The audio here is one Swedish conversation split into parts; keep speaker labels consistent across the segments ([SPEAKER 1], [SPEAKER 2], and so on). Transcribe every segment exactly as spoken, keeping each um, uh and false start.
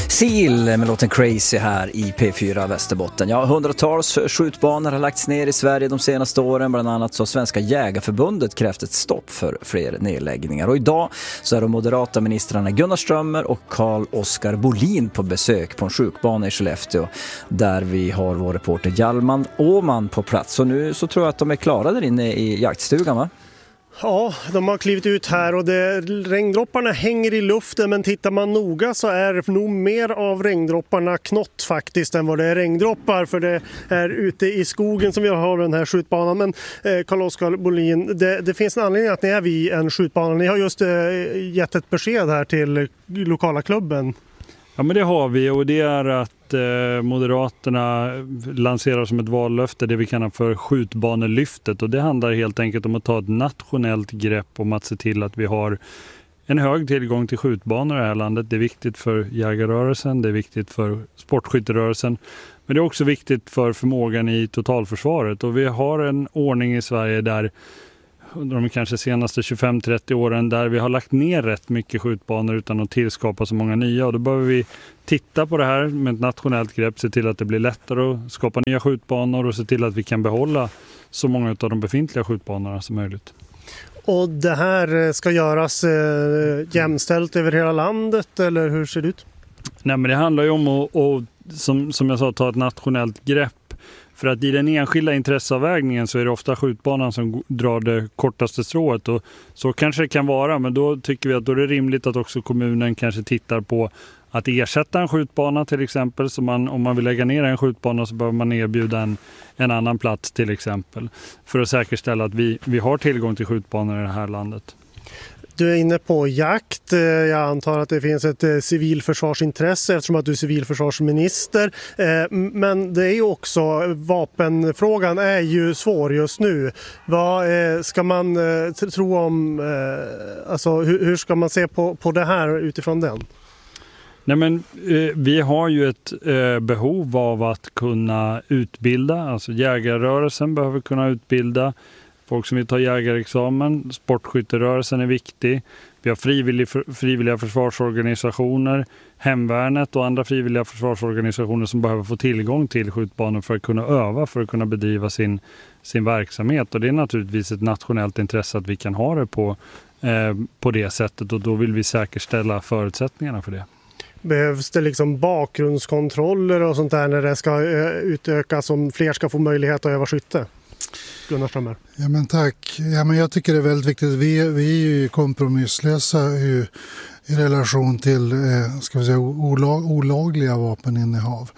[SPEAKER 1] Seal med låten Crazy här i P fyra Västerbotten. Ja, hundratals skjutbanor har lagts ner i Sverige de senaste åren. Bland annat så har Svenska Jägarförbundet krävt ett stopp för fler nedläggningar. Och idag så är de moderata ministrarna Gunnar Strömmer och Carl-Oskar Bolin på besök på en skjutbana i Skellefteå, där vi har vår reporter Hjalmar Åman på plats. Och nu så tror jag att de är klara där inne i jaktstugan, va?
[SPEAKER 2] Ja, de har klivit ut här och det, regndropparna hänger i luften, men tittar man noga så är nog mer av regndropparna knott faktiskt än vad det är regndroppar, för det är ute i skogen som vi har den här skjutbanan. Men eh, Carl-Oskar Bolin, det, det finns en anledning att ni är vid en skjutbana. Ni har just eh, gett ett besked här till lokala klubben.
[SPEAKER 3] Ja, men det har vi, och det är att eh, Moderaterna lanserar som ett vallöfte det vi kallar för skjutbanelyftet, och det handlar helt enkelt om att ta ett nationellt grepp om att se till att vi har en hög tillgång till skjutbanor i det här landet. Det är viktigt för jägarrörelsen, det är viktigt för sportskytterörelsen, men det är också viktigt för förmågan i totalförsvaret, och vi har en ordning i Sverige där under de kanske senaste tjugofem till trettio åren där vi har lagt ner rätt mycket skjutbanor utan att tillskapa så många nya, och då behöver vi titta på det här med ett nationellt grepp, se till att det blir lättare att skapa nya skjutbanor och se till att vi kan behålla så många av de befintliga skjutbanorna som möjligt.
[SPEAKER 2] Och det här ska göras eh, jämställt över hela landet, eller hur ser det ut?
[SPEAKER 3] Nej, men det handlar ju om att, och, som, som jag sa, ta ett nationellt grepp. För att i den enskilda intresseavvägningen så är det ofta skjutbanan som drar det kortaste strået, och så kanske det kan vara, men då tycker vi att då är det rimligt att också kommunen kanske tittar på att ersätta en skjutbana till exempel. Så man, om man vill lägga ner en skjutbana så behöver man erbjuda en, en annan plats till exempel, för att säkerställa att vi, vi har tillgång till skjutbanor i det här landet.
[SPEAKER 2] Du är inne på jakt. Jag antar att det finns ett civilförsvarsintresse eftersom att du är civilförsvarsminister. Men det är ju också, vapenfrågan är ju svår just nu. Vad ska man tro om, alltså hur ska man se på, på det här utifrån den?
[SPEAKER 3] Nej, men eh, vi har ju ett eh, behov av att kunna utbilda, alltså jägarrörelsen behöver kunna utbilda folk som vill ta jägarexamen, sportskytterörelsen är viktig. Vi har frivillig, frivilliga försvarsorganisationer, hemvärnet och andra frivilliga försvarsorganisationer som behöver få tillgång till skjutbanor för att kunna öva, för att kunna bedriva sin, sin verksamhet. Och det är naturligtvis ett nationellt intresse att vi kan ha det på, eh, på det sättet, och då vill vi säkerställa förutsättningarna för det.
[SPEAKER 2] Behövs det liksom bakgrundskontroller och sånt där när det ska utökas, om fler ska få möjlighet att öva skytte? Gunnar Strömmer.
[SPEAKER 4] Ja, men tack. Ja, men jag tycker det är väldigt viktigt. Vi, vi är ju kompromisslösa i, i relation till eh, ska vi säga, olag, olagliga vapeninnehav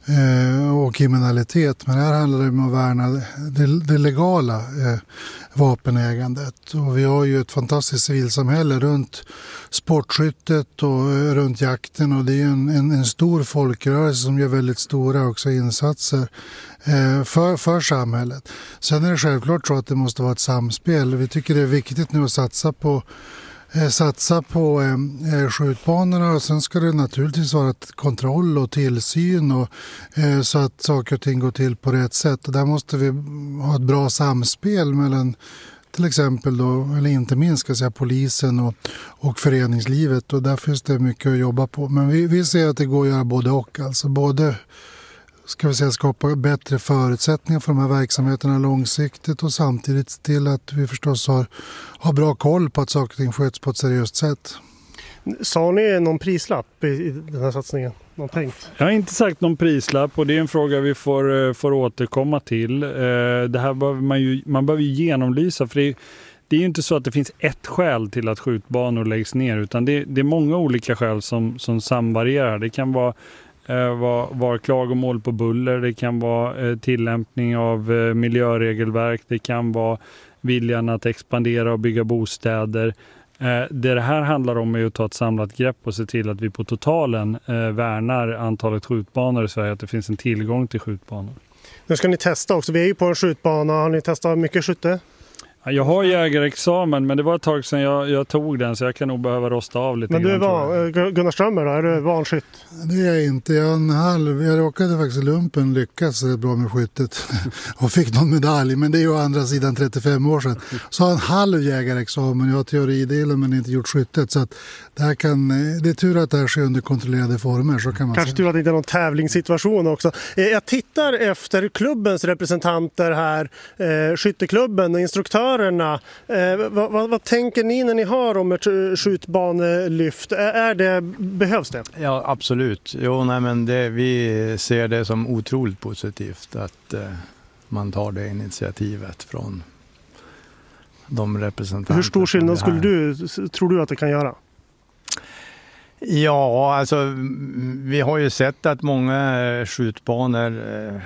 [SPEAKER 4] eh, och kriminalitet. Men här handlar det om att värna det, det legala eh, vapenägandet. Och vi har ju ett fantastiskt civilsamhälle runt sportskyttet och runt jakten, och det är en, en, en stor folkrörelse som gör väldigt stora också insatser eh, för, för samhället. Sen är det självklart så att det måste vara ett samspel. Vi tycker det är viktigt nu att satsa på eh, satsa på eh, skjutbanorna, och sen ska det naturligtvis vara ett kontroll och tillsyn och, eh, så att saker och ting går till på rätt sätt. Och där måste vi ha ett bra samspel mellan till exempel då, eller inte minst ska säga, polisen och, och föreningslivet, och där finns det mycket att jobba på. Men vi, vi ser att det går att göra både och, alltså både ska vi säga, skapa bättre förutsättningar för de här verksamheterna långsiktigt, och samtidigt till att vi förstås har, har bra koll på att saker och ting sköts på ett seriöst sätt.
[SPEAKER 2] Sa ni någon prislapp i, i den här satsningen? Någon tänkt?
[SPEAKER 3] Jag har inte sagt någon prislapp, och det är en fråga vi får, får återkomma till. Det här behöver man ju, man behöver ju genomlysa, för det är, det är ju inte så att det finns ett skäl till att skjutbanor läggs ner, utan det, det är många olika skäl som, som samvarierar. Det kan vara Var, var klagomål på buller, det kan vara eh, tillämpning av eh, miljöregelverk, det kan vara viljan att expandera och bygga bostäder. Eh, det det här handlar om är att ta ett samlat grepp och se till att vi på totalen eh, värnar antalet skjutbanor i Sverige, att det finns en tillgång till skjutbanor.
[SPEAKER 2] Nu ska ni testa också, vi är ju på en skjutbana, har ni testat mycket skytte?
[SPEAKER 3] Jag har jägarexamen, men det var ett tag sedan jag, jag tog den, så jag kan nog behöva rosta av lite.
[SPEAKER 2] Men du är
[SPEAKER 3] grann,
[SPEAKER 2] van, Gunnar Strömmer då? Är du vanskytt?
[SPEAKER 4] Det är jag inte. Jag, en halv, jag råkade faktiskt lumpen lyckas bra med skyttet och fick någon medalj, men det är ju å andra sidan trettiofem år sedan. Så har en halv jägarexamen, jag har teoridelen men inte gjort skyttet, så att det här kan, det är tur att det här sker under kontrollerade former, så kan man
[SPEAKER 2] Kanske
[SPEAKER 4] säga.
[SPEAKER 2] tur att det inte är någon tävlingssituation också. Jag tittar efter klubbens representanter här, eh, skytteklubben och instruktörerna. Eh, vad, vad, vad tänker ni när ni hör om ett skjutbanelyft? Är, är det, behövs det?
[SPEAKER 5] Ja, absolut. Jo, nej, men det, vi ser det som otroligt positivt att eh, man tar det initiativet från de representanter.
[SPEAKER 2] Hur stor skillnad skulle du, tror du att det kan göra?
[SPEAKER 5] Ja, alltså vi har ju sett att många skjutbanor eh,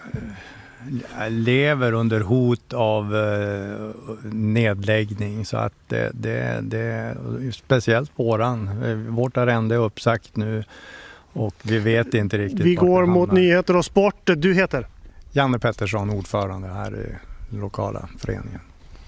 [SPEAKER 5] lever under hot av eh, nedläggning, så att det, det, det speciellt våran, vårt arrende är uppsagt nu och vi vet inte riktigt.
[SPEAKER 2] Vi går mot nyheter och sport. Du heter?
[SPEAKER 5] Janne Pettersson, ordförande här i lokala föreningen.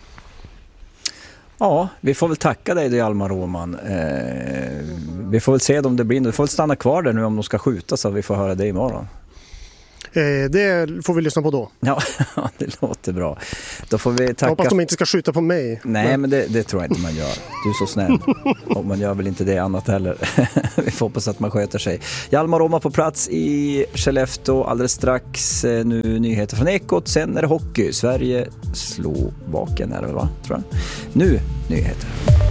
[SPEAKER 1] Ja, vi får väl tacka dig då, Alma Roman. Eh, vi får väl se om det blir. Vi får väl stanna kvar där nu om de ska skjuta, så vi får höra det imorgon.
[SPEAKER 2] Eh, det får vi lyssna på då.
[SPEAKER 1] Ja, det låter bra. Då får vi tacka.
[SPEAKER 2] Jag hoppas de inte ska skjuta på mig.
[SPEAKER 1] Nej, men det, det tror jag inte man gör. Du är så snäll. Och man gör väl inte det annat heller. Vi får hoppas att man sköter sig. Hjalmar Roma på plats i Skellefteå. Alldeles strax nu nyheter från Ekot. Sen är det hockey. Sverige Slovakien är det väl, va? Tror jag. Nu nyheter.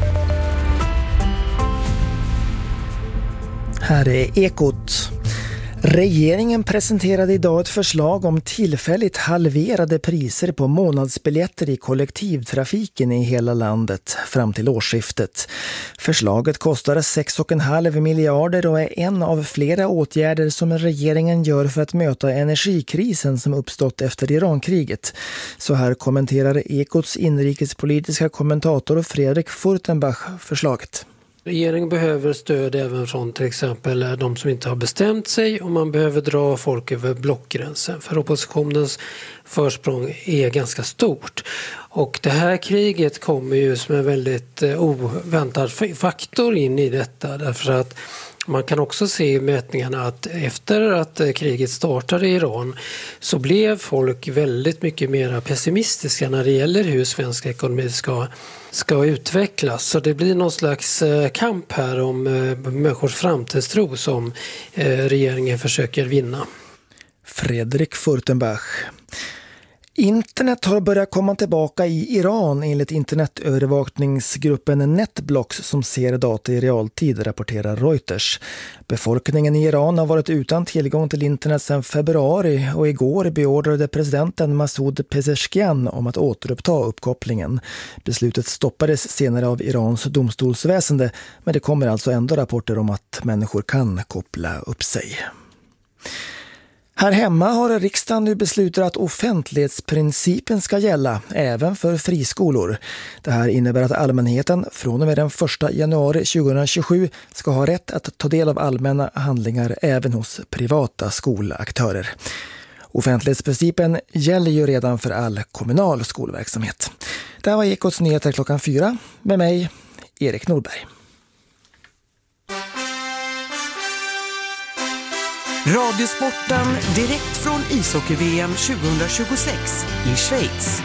[SPEAKER 6] Här är Ekot. Regeringen presenterade idag ett förslag om tillfälligt halverade priser på månadsbiljetter i kollektivtrafiken i hela landet fram till årsskiftet. Förslaget kostar sex komma fem miljarder och är en av flera åtgärder som regeringen gör för att möta energikrisen som uppstått efter Irankriget. Så här kommenterar Ekots inrikespolitiska kommentator Fredrik Furtenbach förslaget.
[SPEAKER 7] Regeringen behöver stöd även från till exempel de som inte har bestämt sig, och man behöver dra folk över blockgränsen, för oppositionens försprång är ganska stort. Och det här kriget kommer ju som en väldigt oväntad faktor in i detta, därför att man kan också se i mätningarna att efter att kriget startade i Iran så blev folk väldigt mycket mer pessimistiska när det gäller hur svensk ekonomi ska, ska utvecklas. Så det blir någon slags kamp här om människors framtidstro som regeringen försöker vinna.
[SPEAKER 6] Fredrik Furtenbach. Internet har börjat komma tillbaka i Iran enligt internetövervakningsgruppen Netblocks som ser data i realtid, rapporterar Reuters. Befolkningen i Iran har varit utan tillgång till internet sedan februari och igår beordrade presidenten Masoud Pezeshkian om att återuppta uppkopplingen. Beslutet stoppades senare av Irans domstolsväsende, men det kommer alltså ändå rapporter om att människor kan koppla upp sig. Här hemma har riksdagen nu beslutat att offentlighetsprincipen ska gälla även för friskolor. Det här innebär att allmänheten från och med den första januari tjugohundratjugosju ska ha rätt att ta del av allmänna handlingar även hos privata skolaktörer. Offentlighetsprincipen gäller ju redan för all kommunal skolverksamhet. Det här var Ekots nyheter klockan fyra med mig, Erik Nordberg.
[SPEAKER 8] Radiosporten direkt från ishockey-V M tjugohundratjugosex i Schweiz.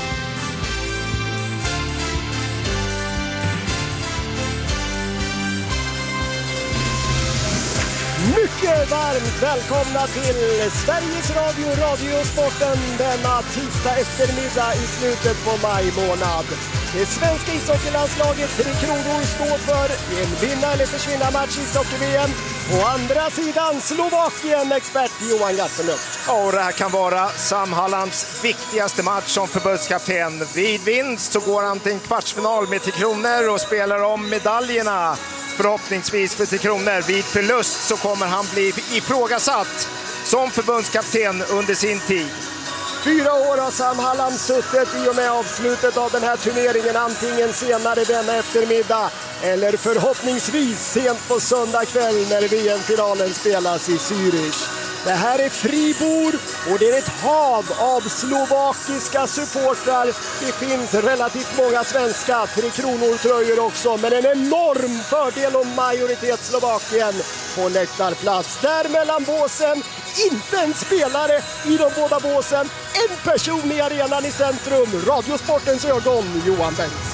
[SPEAKER 2] Mycket varmt välkomna till Sveriges Radio Radiosporten denna tisdag eftermiddag i slutet på maj månad. Det svenska ishockeylandslaget Tre Kronor står för en vinna eller försvinna match i ishockey-V M. På andra sidan Slovakien, expert Johan Garpenlund.
[SPEAKER 9] Ja, och det här kan vara Sam Hallands viktigaste match som förbundskapten. Vid vinst så går han till en kvartsfinal med Tre Kronor och spelar om medaljerna. Förhoppningsvis för Tre Kronor. Vid förlust så kommer han bli ifrågasatt som förbundskapten under sin tid.
[SPEAKER 2] Fyra år har Sam Halland suttit i och med avslutet av den här turneringen, antingen senare denna eftermiddag eller förhoppningsvis sent på söndag kväll när V M-finalen spelas i Zürich.
[SPEAKER 10] Det här är Fribourg och det är ett hav av slovakiska supportrar. Det finns relativt många svenska Tre Kronor-tröjor också, men en enorm fördel om majoritet Slovakien på läktarplats. Där mellan båsen, inte en spelare i de båda båsen, en person i arenan i centrum. Radiosportens ögon, Johan Bengts.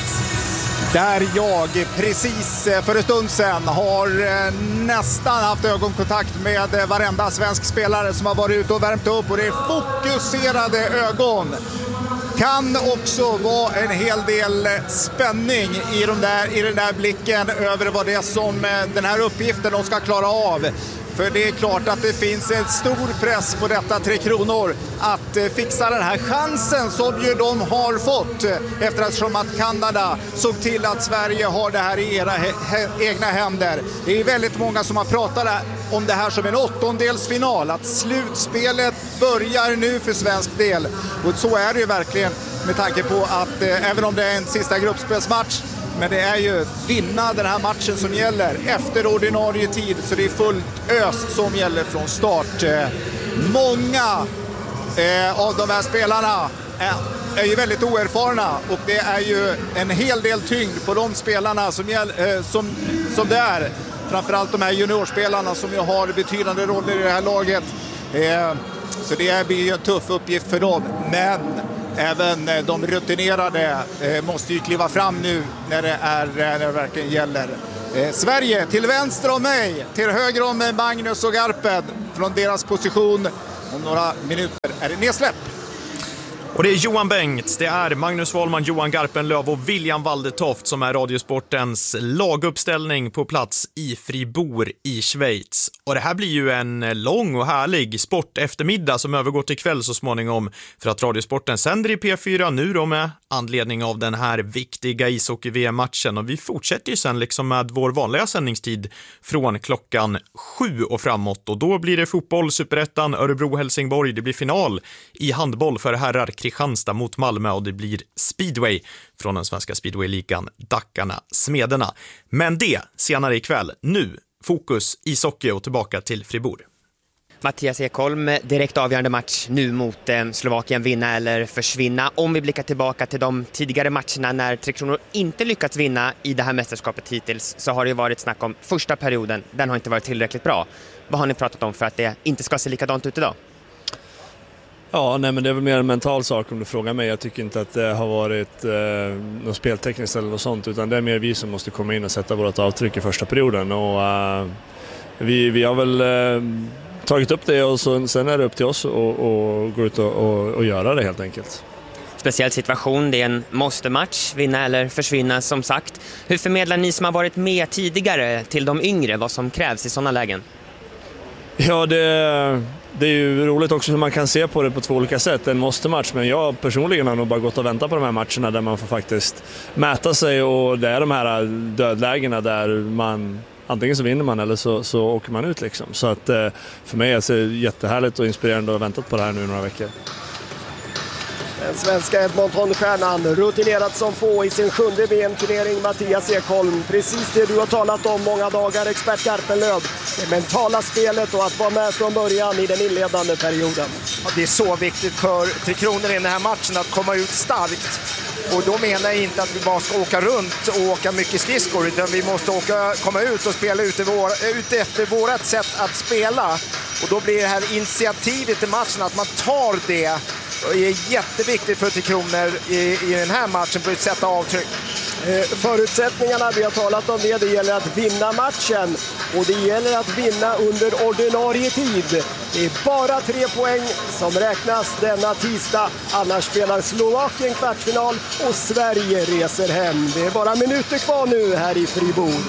[SPEAKER 11] Där jag precis för en stund sedan har nästan haft ögonkontakt med varenda svensk spelare som har varit ute och värmt upp, och det är fokuserade ögon. Kan också vara en hel del spänning i, de där, i den där blicken över vad det är som den här uppgiften de ska klara av. För det är klart att det finns en stor press på detta Tre Kronor att fixa den här chansen som ju de har fått, eftersom att Kanada såg till att Sverige har det här i era he- egna händer. Det är väldigt många som har pratat om det här som en åttondelsfinal, att slutspelet börjar nu för svensk del. Och så är det ju verkligen, med tanke på att eh, även om det är en sista gruppspelsmatch, men det är ju vinna den här matchen som gäller efter ordinarie tid, så det är fullt ös som gäller från start. Många eh, av de här spelarna är, är ju väldigt oerfarna, och det är ju en hel del tyngd på de spelarna som, gäll, eh, som, som det är. Framförallt de här juniorspelarna som ju har betydande roller i det här laget. Eh, så det blir ju en tuff uppgift för dem, men även de rutinerade eh, måste ju kliva fram nu när det, är, när det verkligen gäller. Eh, Sverige till vänster om mig, till höger om Magnus och Garpen. Från deras position om några minuter är det nedsläpp.
[SPEAKER 12] Och det är Johan Bengts, det är Magnus Wahlman, Johan Garpenlöv och William Waldetoft som är Radiosportens laguppställning på plats i Fribourg i Schweiz. Och det här blir ju en lång och härlig sport eftermiddag som övergår till kväll så småningom, för att Radiosporten sänder i P fyra nu då med anledning av den här viktiga ishockey-V M-matchen. Och vi fortsätter ju sen liksom med vår vanliga sändningstid från klockan sju och framåt. Och då blir det fotboll, Superettan, Örebro-Helsingborg. Det blir final i handboll för herrar, Kristianstad mot Malmö, och det blir speedway från den svenska speedway-ligan, Dackarna Smederna. Men det senare ikväll. Nu fokus ishockey och tillbaka till Fribourg.
[SPEAKER 13] Mattias Ekholm, direkt avgörande match nu mot eh, Slovakien, vinna eller försvinna. Om vi blickar tillbaka till de tidigare matcherna när Tre Kronor inte lyckats vinna i det här mästerskapet hittills, så har det varit snack om första perioden. Den har inte varit tillräckligt bra. Vad har ni pratat om för att det inte ska se likadant ut idag?
[SPEAKER 14] Ja, nej, men det är väl mer en mental sak om du frågar mig. Jag tycker inte att det har varit eh, något speltekniskt eller något sånt, utan det är mer vi som måste komma in och sätta vårt avtryck i första perioden. Och eh, vi, vi har väl eh, tagit upp det, och så, sen är det upp till oss att gå ut och, och, och göra det helt enkelt.
[SPEAKER 13] Speciell situation, det är en måste-match, vinna eller försvinna som sagt. Hur förmedlar ni som har varit med tidigare till de yngre vad som krävs i sådana lägen?
[SPEAKER 14] Ja, det, det är ju roligt också hur man kan se på det på två olika sätt. En måste-match, men jag personligen har nog bara gått och väntat på de här matcherna där man får faktiskt mäta sig, och det är de här dödlägena där man antingen så vinner man eller så, så åker man ut liksom. Så att för mig är det jättehärligt och inspirerande att ha väntat på det här nu några veckor.
[SPEAKER 10] Den svenska Edmonton-stjärnan, rutinerat som få i sin sjunde V M-turnering, Mattias Ekholm. Precis det du har talat om många dagar, expert Garpenlöv. Det mentala spelet och att vara med från början i den inledande perioden.
[SPEAKER 9] Ja, det är så viktigt för Tre Kronor i den här matchen att komma ut starkt. Och då menar jag inte att vi bara ska åka runt och åka mycket skridskor, utan vi måste åka, komma ut och spela ute, vår, ute efter vårt sätt att spela. Och då blir det här initiativet i matchen, att man tar det. Det är jätteviktigt för Tre Kronor i, i den här matchen på ett sätt av avtryck.
[SPEAKER 10] Eh, förutsättningarna, vi har talat om det, det gäller att vinna matchen och det gäller att vinna under ordinarie tid. Det är bara tre poäng som räknas denna tisdag, annars spelar Slovakien kvartsfinal och Sverige reser hem. Det är bara minuter kvar nu här i Fribourg.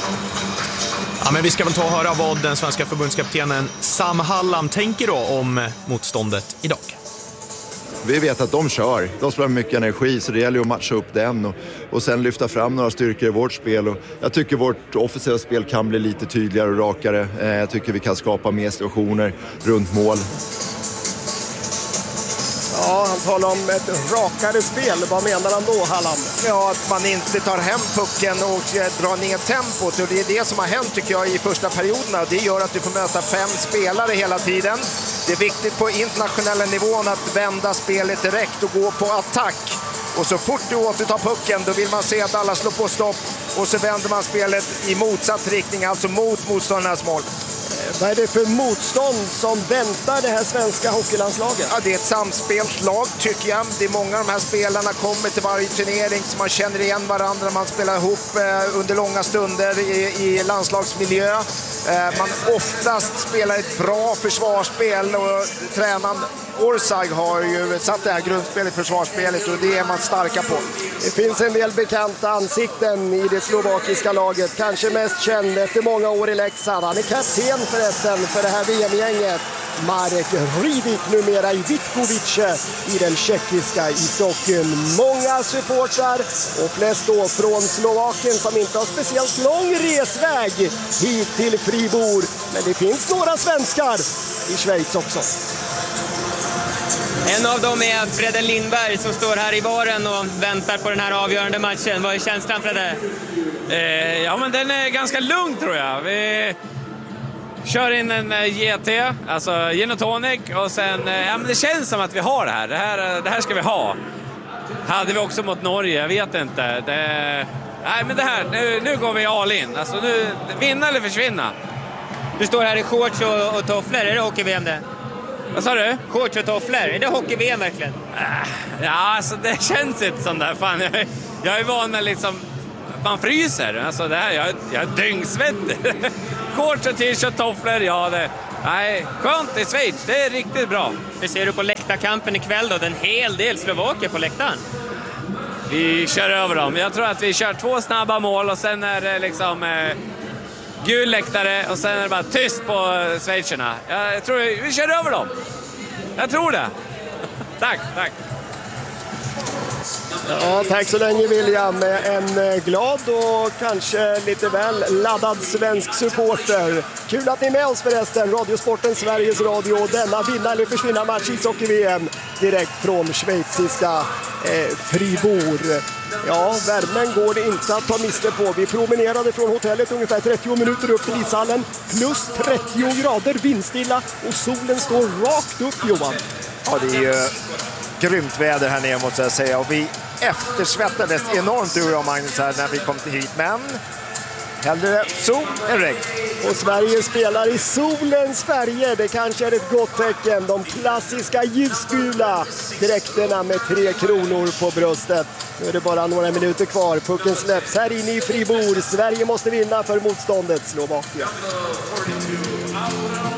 [SPEAKER 12] Ja, men vi ska väl ta och höra vad den svenska förbundskaptenen Sam Hallam tänker då om motståndet idag.
[SPEAKER 15] Vi vet att de kör, de spelar mycket energi, så det gäller att matcha upp den och, och sen lyfta fram några styrkor i vårt spel. Och jag tycker vårt offensiva spel kan bli lite tydligare och rakare. Eh, jag tycker vi kan skapa mer situationer runt mål.
[SPEAKER 10] Ja, han talar om ett rakare spel. Vad menar han då, Halland?
[SPEAKER 9] Ja, att man inte tar hem pucken och drar ner tempot. Och det är det som har hänt tycker jag i första perioderna. Det gör att du får möta fem spelare hela tiden. Det är viktigt på internationella nivån att vända spelet direkt och gå på attack. Och så fort du återtar pucken då vill man se att alla slår på stopp. Och så vänder man spelet i motsatt riktning, alltså mot motståndarnas mål.
[SPEAKER 10] Vad är det för motstånd som väntar det här svenska hockeylandslaget?
[SPEAKER 9] Ja, det är ett samspelt lag tycker jag. Det är många av de här spelarna kommer till varje turnering så man känner igen varandra. Man spelar ihop eh, under långa stunder i, i landslagsmiljö. Eh, man oftast spelar ett bra försvarsspel och tränaren Orsag har ju satt det här grundspelet, försvarsspelet, och det är man starka på.
[SPEAKER 10] Det finns en del bekanta ansikten i det slovakiska laget. Kanske mest känd efter många år i Leksand. Han är kapten förresten för det här V M-gänget. Marek Ridik, numera i Vitkovice i den tjeckiska ishockeyn. Många supportrar och flest då från Slovakien som inte har speciellt lång resväg hit till Fribourg. Men det finns några svenskar i Schweiz också.
[SPEAKER 13] En av dem är Fredde Lindberg som står här i baren och väntar på den här avgörande matchen. Vad är känslan, Fredde?
[SPEAKER 16] Eh, ja, men den är ganska lugn tror jag. Vi kör in en G T, alltså gin och tonic, och sen, eh, ja men det känns som att vi har det här. Det här, det här ska vi ha. Hade vi också mot Norge, jag vet inte. Det, nej, men det här, nu, nu går vi all in. Alltså nu, vinna eller försvinna.
[SPEAKER 13] Du står här i shorts och, och tofflor, är det hockey-V M det?
[SPEAKER 16] Vad sa du?
[SPEAKER 13] Shorts och tofflor, är det hockey-V M verkligen?
[SPEAKER 16] Ja, alltså det känns inte som det. Fan, jag, jag är van med liksom, man fryser. Alltså det här, jag, jag är dyngsvettig. Shorts och t-shirt, tofflor, ja det. Nej, skönt i Schweiz, det är riktigt bra.
[SPEAKER 13] Hur ser du på läktarkampen ikväll då? Det är en hel del slovaker på läktaren.
[SPEAKER 16] Vi kör över dem. Jag tror att vi kör två snabba mål och sen är det liksom eh, gul läktare och sen är det bara tyst på schweizerna. Jag tror vi, vi kör över dem. Jag tror det. Tack, tack.
[SPEAKER 10] Ja, tack så länge William. En glad och kanske lite väl laddad svensk supporter. Kul att ni är med oss förresten. Radiosporten Sveriges Radio. Denna vinna eller försvinna match i ishockey-V M direkt från schweiziska eh, Fribourg. Ja, värmen går det inte att ta miste på. Vi promenerade från hotellet ungefär trettio minuter upp till ishallen. Plus trettio grader vindstilla och solen står rakt upp, Johan.
[SPEAKER 9] Ja, det är ju grymt väder här nere måste jag säga. Och vi eftersvettades enormt, du och jag, Magnus, här när vi kom till hit. Men hellre sol än regn.
[SPEAKER 10] Och Sverige spelar i solens färger. Det kanske är ett gott tecken. De klassiska ljusgula dräkterna med tre kronor på bröstet. Nu är det bara några minuter kvar. Pucken släpps här inne i Fribourg. Sverige måste vinna för motståndet Slovakien.